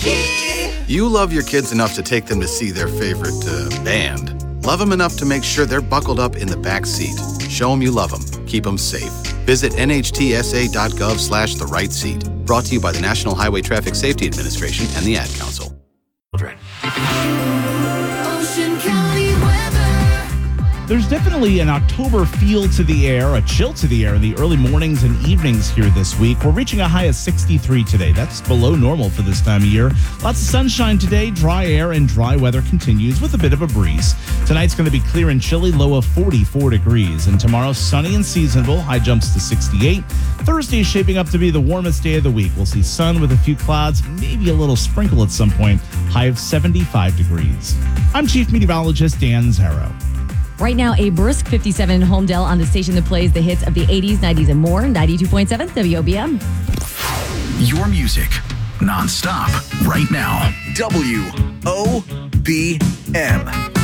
You love your kids enough to take them to see their favorite band. Love them enough to make sure they're buckled up in the back seat. Show them you love them. Keep them safe. Visit nhtsa.gov/the right seat. Brought to you by the National Highway Traffic Safety Administration and the Ad Council. Ocean County weather. There's definitely an October feel to the air, a chill to the air in the early mornings and evenings here this week. We're reaching a high of 63 today. That's below normal for this time of year. Lots of sunshine today, dry air, and dry weather continues with a bit of a breeze. Tonight's going to be clear and chilly, low of 44 degrees. And tomorrow, sunny and seasonable, high jumps to 68. Thursday is shaping up to be the warmest day of the week. We'll see sun with a few clouds, maybe a little sprinkle at some point, high of 75 degrees. I'm Chief Meteorologist Dan Zarrow. Right now, a brisk 57 in Homedale on the station that plays the hits of the 80s, 90s, and more. 92.7 WOBM. Your music, nonstop, right now. WOBM.